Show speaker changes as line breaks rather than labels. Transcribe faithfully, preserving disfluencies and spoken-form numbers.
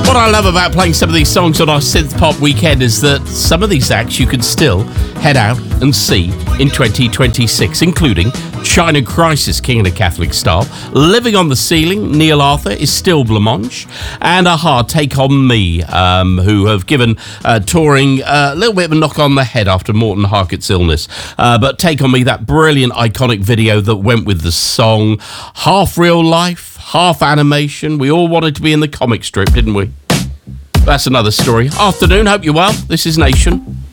What I love about playing some of these songs on our synth pop weekend is that some of these acts you can still head out and see in twenty twenty-six, including China Crisis, King of the Catholic Style, Living on the Ceiling, Neil Arthur is still Blancmange, and Aha, Take On Me, um, who have given uh, touring uh, a little bit of a knock on the head after Morten Harkett's illness. Uh, but Take On Me, that brilliant, iconic video that went with the song, half real life, half animation. We all wanted to be in the comic strip, didn't we? That's another story. Afternoon, hope you're well. This is Nation.